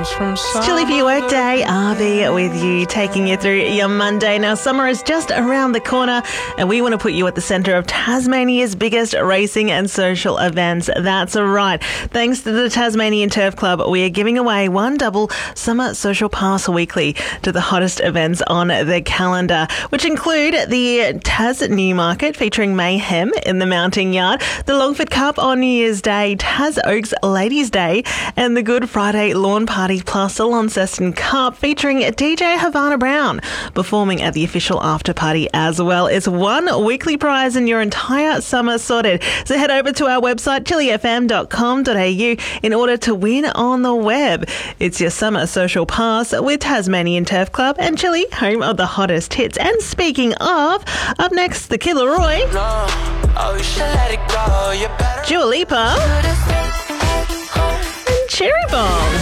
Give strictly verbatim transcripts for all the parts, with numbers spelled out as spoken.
comes from sun. Chilly for your workday. Arby with you, taking you through your Monday. Now, summer is just around the corner, and we want to put you at the centre of Tasmania's biggest racing and social events. That's right. Thanks to the Tasmanian Turf Club, we are giving away one double summer social pass weekly to the hottest events on the calendar, which include the Tas Newmarket featuring Mayhem in the Mounting Yard, the Longford Cup on New Year's Day, Tas Oaks Ladies' Day, and the Good Friday Lawn Party plus the Launceston Cup featuring D J Havana Brown performing at the official after party as well. It's one weekly prize and your entire summer sorted. So head over to our website, chili f m dot com dot a u, in order to win on the web. It's your summer social pass with Tasmanian Turf Club and Chili, home of the hottest hits. And speaking of, up next, the Killer Roy, Dua Lipa, and Cherry Bomb.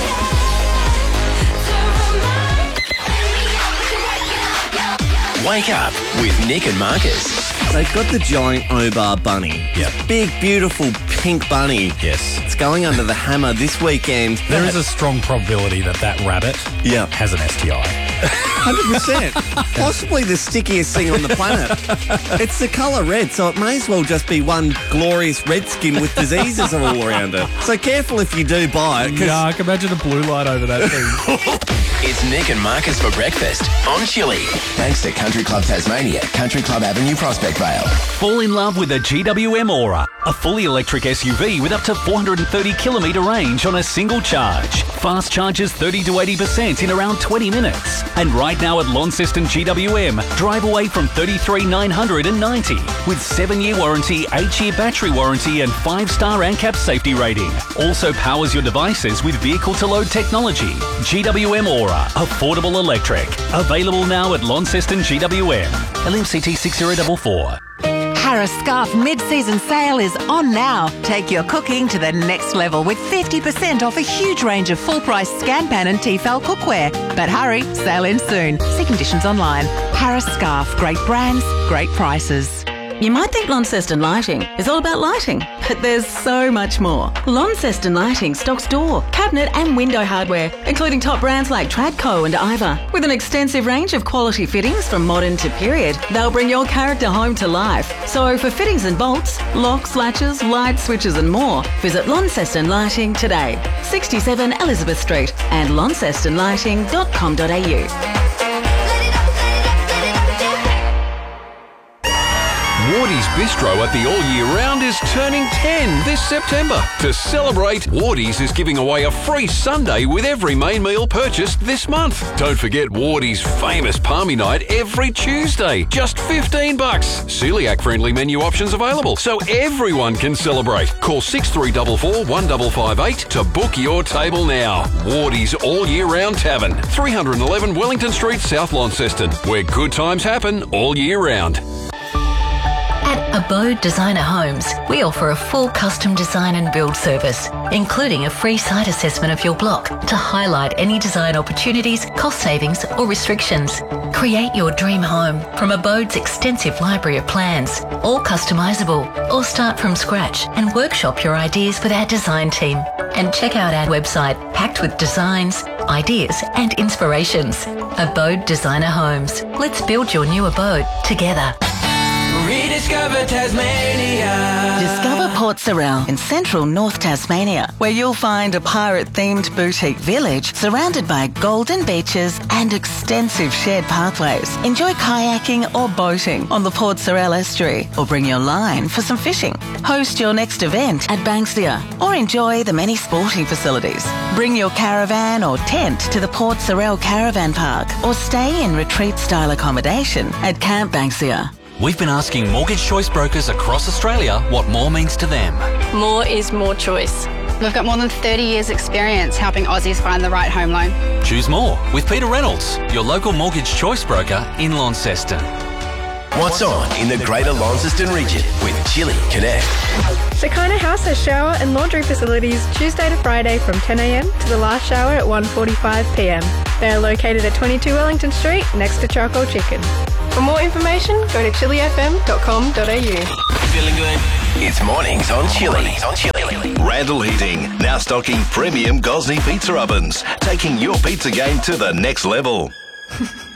Wake up with Nick and Marcus. They've got the giant Obar bunny. Yep. Big, beautiful pink bunny. Yes. It's going under the hammer this weekend. There is a strong probability that that rabbit Yeah. has an S T I. one hundred percent. Possibly the stickiest thing on the planet. It's the colour red, so it may as well just be one glorious red skin with diseases all around it. So careful if you do buy it. 'cause Yeah, I can imagine a blue light over that thing. It's Nick and Marcus for breakfast on Chili. Thanks to Country Club Tasmania, Country Club Avenue, Prospect Vale. Fall in love with the G W M Aura, a fully electric S U V with up to four hundred thirty kilometre range on a single charge. Fast charges thirty to eighty percent in around twenty minutes. And right now at Launceston G W M, drive away from thirty-three thousand nine hundred ninety with seven-year warranty, eight-year battery warranty and five-star ANCAP safety rating. Also powers your devices with vehicle-to-load technology. G W M Aura, affordable electric. Available now at Launceston G W M. L M C T six zero four four. Harris Scarf mid-season sale is on now. Take your cooking to the next level with fifty percent off a huge range of full-price Scanpan and Tefal cookware. But hurry, sale ends soon. See conditions online. Harris Scarf, great brands, great prices. You might think Launceston Lighting is all about lighting, but there's so much more. Launceston Lighting stocks door, cabinet and window hardware, including top brands like Tradco and Iva. With an extensive range of quality fittings from modern to period, they'll bring your character home to life. So for fittings and bolts, locks, latches, light switches and more, visit Launceston Lighting today. sixty-seven Elizabeth Street and launceston lighting dot com dot a u. Wardy's Bistro at the All Year Round is turning ten this September. To celebrate, Wardy's is giving away a free sundae with every main meal purchased this month. Don't forget Wardy's famous Palmy Night every Tuesday. Just fifteen bucks. Celiac-friendly menu options available, so everyone can celebrate. Call six three four four, one five five eight to book your table now. Wardy's All Year Round Tavern, three eleven Wellington Street, South Launceston, where good times happen all year round. At Abode Designer Homes, we offer a full custom design and build service, including a free site assessment of your block to highlight any design opportunities, cost savings or restrictions. Create your dream home from Abode's extensive library of plans, all customisable, or start from scratch and workshop your ideas with our design team. And check out our website, packed with designs, ideas and inspirations. Abode Designer Homes. Let's build your new abode together. Rediscover Tasmania. Discover Port Sorell in central North Tasmania, where you'll find a pirate-themed boutique village surrounded by golden beaches and extensive shared pathways. Enjoy kayaking or boating on the Port Sorell estuary, or bring your line for some fishing. Host your next event at Banksia, or enjoy the many sporting facilities. Bring your caravan or tent to the Port Sorell Caravan Park, or stay in retreat-style accommodation at Camp Banksia. We've been asking mortgage choice brokers across Australia what more means to them. More is more choice. We've got more than thirty years experience helping Aussies find the right home loan. Choose more with Peter Reynolds, your local mortgage choice broker in Launceston. What's on in the Greater Launceston region with Chili Connect? Shekinah House has shower and laundry facilities Tuesday to Friday from ten a m to the last shower at one forty-five p m. They are located at twenty-two Wellington Street next to Charcoal Chicken. For more information, go to chili f m dot com dot a u. Feeling good? It's Mornings on Chili. Mornings on Chili. Randall Heating, now stocking premium Gosney pizza ovens, taking your pizza game to the next level.